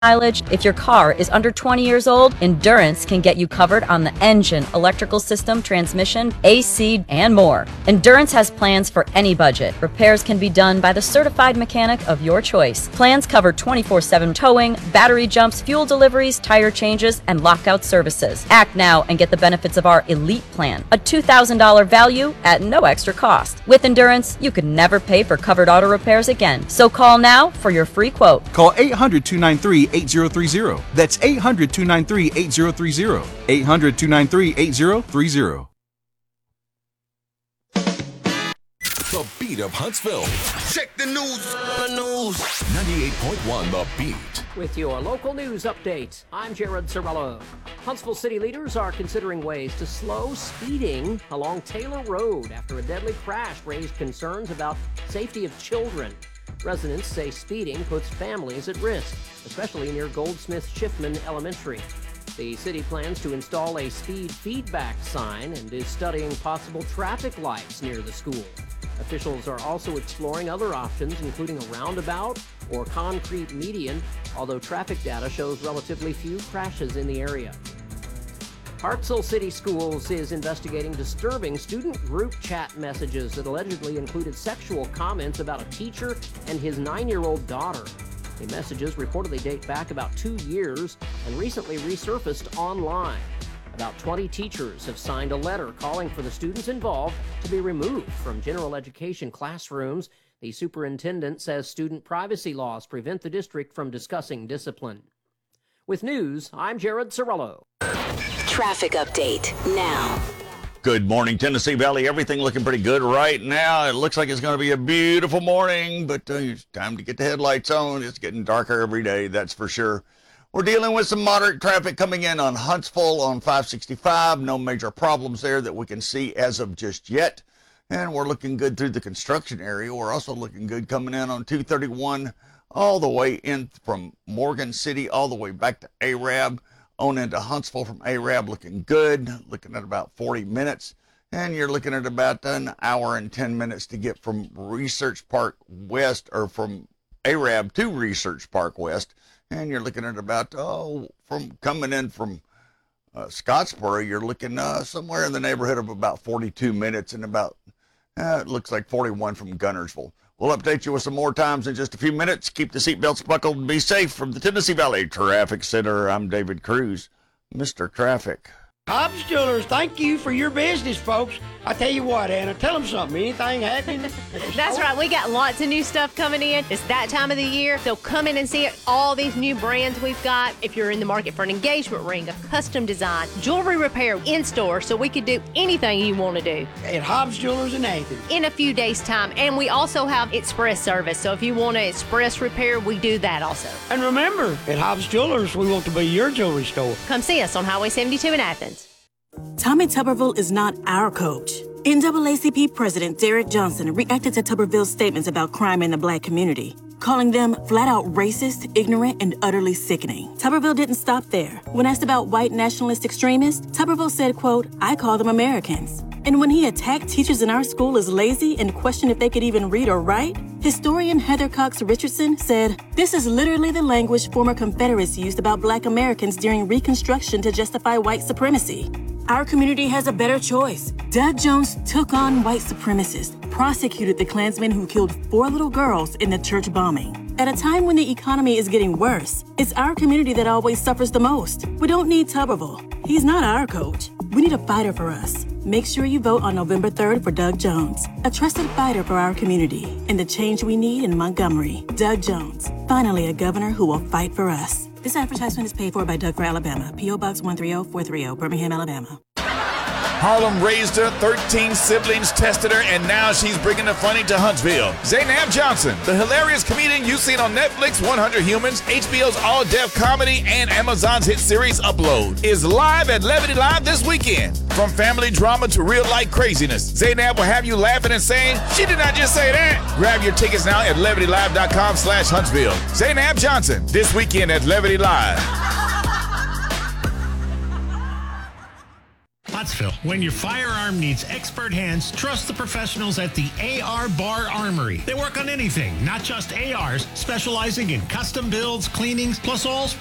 mileage. If your car is under 20 years old, Endurance can get you covered on the engine, electrical system, transmission, AC, and more. Endurance has plans for any budget. Repairs can be done by the certified mechanic of your choice. Plans cover 24/7 towing, battery jumps, fuel deliveries, tire changes, and lockout services. Act now and get the benefits of our Elite Plan, a $2,000 value at no extra cost. With Endurance, you can never pay for covered auto repairs again. So call now for your free quote. Call 800-293-8030. That's 800-293-8030. 800-293-8030. The Beat of Huntsville. Check the news. 98.1 The Beat. With your local news update, I'm Jared Sorello. Huntsville city leaders are considering ways to slow speeding along Taylor Road after a deadly crash raised concerns about safety of children. Residents say speeding puts families at risk, especially near Goldsmith Schiffman Elementary. The city plans to install a speed feedback sign and is studying possible traffic lights near the school. Officials are also exploring other options, including a roundabout or concrete median, although traffic data shows relatively few crashes in the area. Hartselle City Schools is investigating disturbing student group chat messages that allegedly included sexual comments about a teacher and his 9-year-old daughter. The messages reportedly date back about 2 years and recently resurfaced online. About 20 teachers have signed a letter calling for the students involved to be removed from general education classrooms. The superintendent says student privacy laws prevent the district from discussing discipline. With news, I'm Jared Sorello. Traffic update now. Good morning, Tennessee Valley. Everything looking pretty good right now. It looks like it's going to be a beautiful morning, but it's time to get the headlights on. It's getting darker every day, that's for sure. We're dealing with some moderate traffic coming in on Huntsville on 565. No major problems there that we can see as of just yet. And we're looking good through the construction area. We're also looking good coming in on 231 all the way in from Morgan City all the way back to Arab. On into Huntsville from Arab, looking good, looking at about 40 minutes. And you're looking at about an hour and 10 minutes to get from Research Park West, or from Arab to Research Park West. And you're looking at about, from coming in from Scottsboro, you're looking somewhere in the neighborhood of about 42 minutes and about, it looks like 41 from Gunnersville. We'll update you with some more times in just a few minutes. Keep the seatbelts buckled and be safe. From the Tennessee Valley Traffic Center, I'm David Cruz, Mr. Traffic. Hobbs Jewelers, thank you for your business, folks. I tell you what, Anna, tell them something. Anything happening? That's right. We got lots of new stuff coming in. It's that time of the year. So come in and see all these new brands we've got. If you're in the market for an engagement ring, a custom design, jewelry repair in store, so we could do anything you want to do. At Hobbs Jewelers in Athens. In a few days' time. And we also have express service. So if you want an express repair, we do that also. And remember, at Hobbs Jewelers, we want to be your jewelry store. Come see us on Highway 72 in Athens. Tommy Tuberville is not our coach. NAACP President Derek Johnson reacted to Tuberville's statements about crime in the Black community, calling them flat-out racist, ignorant, and utterly sickening. Tuberville didn't stop there. When asked about white nationalist extremists, Tuberville said, quote, "I call them Americans." And when he attacked teachers in our school as lazy and questioned if they could even read or write, historian Heather Cox Richardson said, "This is literally the language former Confederates used about Black Americans during Reconstruction to justify white supremacy." Our community has a better choice. Doug Jones took on white supremacists, prosecuted the Klansmen who killed 4 little girls in the church bombing. At a time when the economy is getting worse, it's our community that always suffers the most. We don't need Tuberville. He's not our coach. We need a fighter for us. Make sure you vote on November 3rd for Doug Jones, a trusted fighter for our community and the change we need in Montgomery. Doug Jones, finally a governor who will fight for us. This advertisement is paid for by Doug for Alabama. P.O. Box 130-430, Birmingham, Alabama. Harlem raised her, 13 siblings tested her, and now she's bringing the funny to Huntsville. Zainab Johnson, the hilarious comedian you've seen on Netflix, 100 Humans, HBO's all-deaf comedy, and Amazon's hit series Upload, is live at Levity Live this weekend. From family drama to real-life craziness, Zainab will have you laughing and saying, "She did not just say that." Grab your tickets now at levitylive.com/Huntsville. Zainab Johnson, this weekend at Levity Live. Pottsville. When your firearm needs expert hands, trust the professionals at the AR Bar Armory. They work on anything, not just ARs, specializing in custom builds, cleanings, plus all